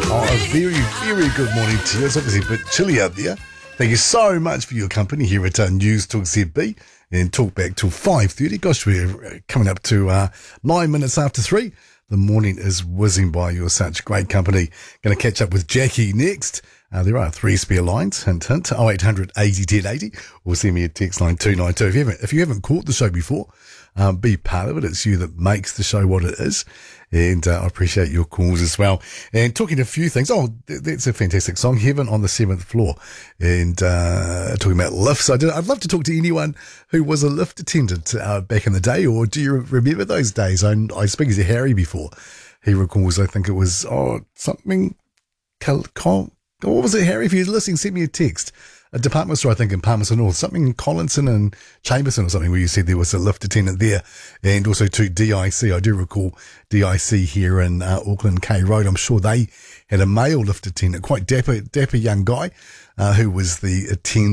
Oh, a very, very good morning to you. It's obviously a bit chilly out there. Thank you so much for your company here at News Talk ZB and talk back till 5:30. Gosh, we're coming up to 9 minutes after 3. The morning is whizzing by. You're such great company. Going to catch up with Jackie next. There are 3 spare lines, hint, hint, 0800 80 10 80, or send me a text line 292. If you haven't caught the show before, be part of it. It's you that makes the show what it is. And I appreciate your calls as well. And talking a few things. Oh, that's a fantastic song, Heaven on the 7th Floor. And talking about lifts. I'd love to talk to anyone who was a lift attendant back in the day, or do you remember those days? I spoke to Harry before. He recalls, I think it was, something, what was it, Harry? If you're listening, send me a text. A department store, I think, in Palmerston North, something in Collinson and Chamberson or something, where you said there was a lift attendant there, and also to DIC. I do recall DIC here in Auckland K Road. I'm sure they had a male lift attendant, quite dapper young guy, who was the attendant.